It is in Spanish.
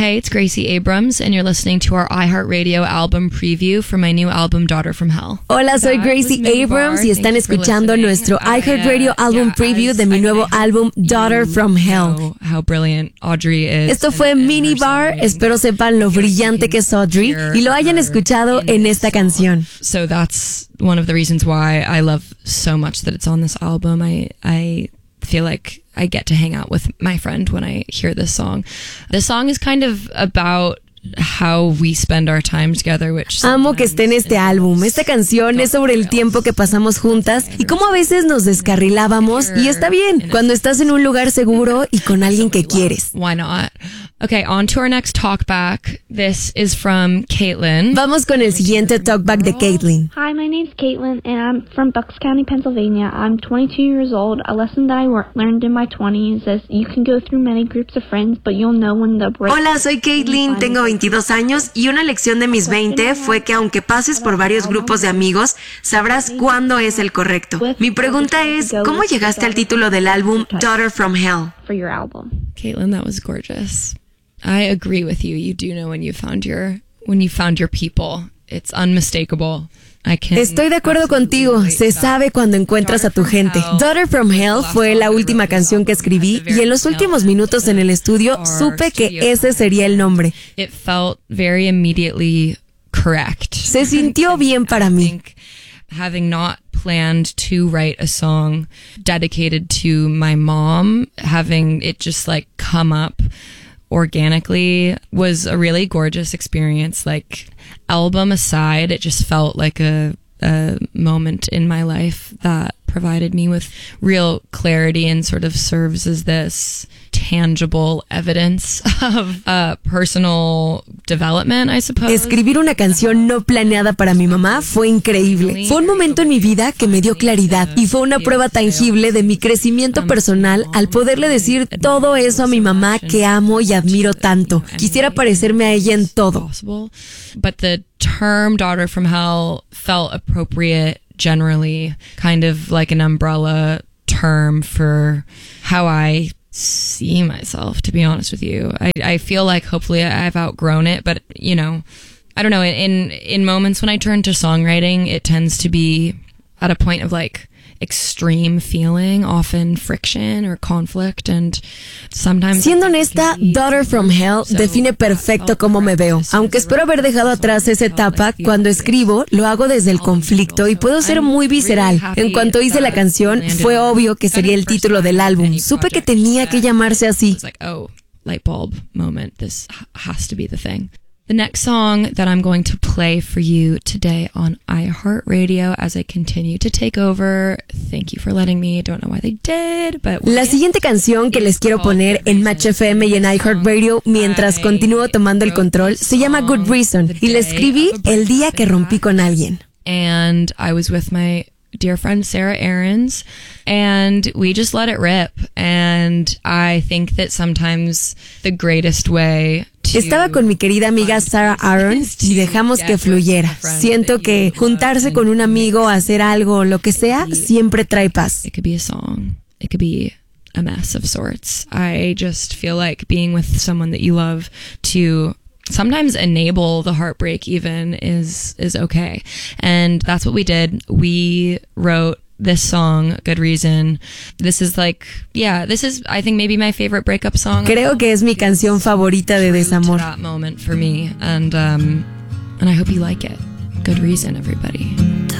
Hey, it's Gracie Abrams, and you're listening to our iHeartRadio album preview for my new album, Daughter from Hell. Hola, soy Gracie Abrams y están escuchando nuestro iHeartRadio album preview de mi nuevo álbum, Daughter from Hell. How brilliant Audrey is. Esto fue Mini Bar. Espero sepan lo brillante que es Audrey y lo hayan escuchado en esta canción. So that's one of the reasons why I love so much that it's on this album. I feel like I get to hang out with my friend when I hear this song. This song is kind of about how we spend our time together, which amo que esté en este álbum. Esta canción es sobre el tiempo que pasamos juntas y cómo a veces nos descarrilábamos, y está bien cuando estás en un lugar seguro y con alguien que quieres. Why not? Okay, on to our next talkback. This is from Caitlin. Vamos con el siguiente talkback de Caitlin. Hi, my name's Caitlin, and I'm from Bucks County, Pennsylvania. I'm 22 years old. A lesson that I learned in my 20s is you can go through many groups of friends, but you'll know when the break. Hola, soy Caitlin, tengo 22 años y una lección de mis 20 fue que aunque pases por varios grupos de amigos, sabrás cuándo es el correcto. Mi pregunta es, ¿cómo llegaste al título del álbum Daughter from Hell? For your album. Caitlin, that was gorgeous. I agree with you. You do know when you found your people. It's unmistakable. Estoy de acuerdo contigo. Se sabe cuando encuentras a tu gente. Daughter from Hell fue la última canción que escribí y en los últimos minutos en el estudio supe que ese sería el nombre. It felt very immediately correct. Se sintió bien para mí. Having not planned to write a song dedicated to my mom, having it just like come up organically was a really gorgeous experience. Like, album aside, it just felt like a moment in my life that provided me with real clarity and sort of serves as this tangible evidence of personal development, I suppose. Escribir una canción no planeada para mi mamá fue increíble. Fue un momento en mi vida que me dio claridad y fue una prueba tangible de mi crecimiento personal al poderle decir todo eso a mi mamá que amo y admiro tanto. Quisiera parecerme a ella en todo. But the term Daughter from Hell felt appropriate generally, kind of like an umbrella term for how I see myself, to be honest with you. I feel like hopefully I've outgrown it, but you know, I don't know, in moments when I turn to songwriting, it tends to be at a point of like extreme feeling, often friction or conflict, and sometimes. Siendo honesta, Daughter from Hell define perfecto cómo me veo. Aunque espero haber dejado atrás esa etapa, cuando escribo lo hago desde el conflicto y puedo ser muy visceral. En cuanto hice la canción, fue obvio que sería el título del álbum. Supe que tenía que llamarse así. Oh, light bulb moment. This has to be the thing. The next song that I'm going to play for you today on iHeartRadio as I continue to take over. Thank you for letting me. Don't know why they did, but la siguiente canción que les quiero poner en Match FM y en iHeartRadio mientras continúo tomando el control se llama Good Reason y la escribí el día que rompí con alguien. And I was with my dear friend Sarah Aarons, and we just let it rip. And I think that sometimes the greatest way to... Estaba con mi querida amiga Sarah Aarons y dejamos que fluyera. Siento que juntarse con un amigo, hacer algo, lo que sea, siempre trae paz. It could be a song. It could be a mess of sorts. I just feel like being with someone that you love to sometimes enable the heartbreak even is okay. And that's what we did. We wrote this song, Good Reason. This is like, this is, I think, maybe my favorite breakup song. Creo que es mi canción favorita de desamor. That moment for me. And I hope you like it. Good Reason, everybody.